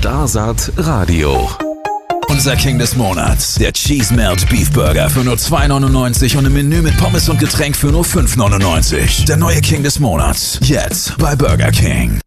Starsaat Radio. Unser King des Monats, der Cheese Melt Beef Burger für nur 2,99 und im Menü mit Pommes und Getränk für nur 5,99. Der neue King des Monats, jetzt bei Burger King.